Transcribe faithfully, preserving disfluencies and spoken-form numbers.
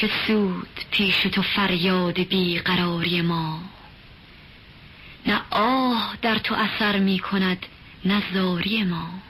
چه سود پیش تو فریاد بیقراری ما؟ نه آه در تو اثر می کند نه زاری ما.